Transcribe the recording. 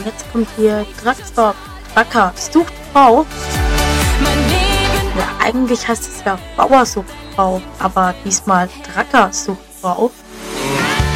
jetzt kommt hier Dracker sucht Frau. Ja, eigentlich heißt es ja Bauer sucht Frau, aber diesmal Dracker sucht Frau.